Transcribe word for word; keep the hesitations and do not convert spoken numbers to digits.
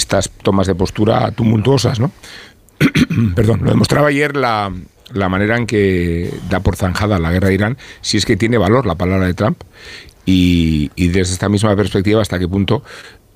estas tomas de postura tumultuosas, ¿no? Perdón, lo demostraba ayer la, la manera en que da por zanjada la guerra de Irán, si es que tiene valor la palabra de Trump, y, y desde esta misma perspectiva hasta qué punto